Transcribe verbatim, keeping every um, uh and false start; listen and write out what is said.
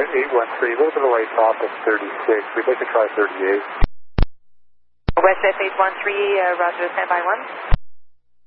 eight one three, a little bit of light off at thirty-six. We'd like to try thirty-eight. West F eight one three, uh, roger, standby one.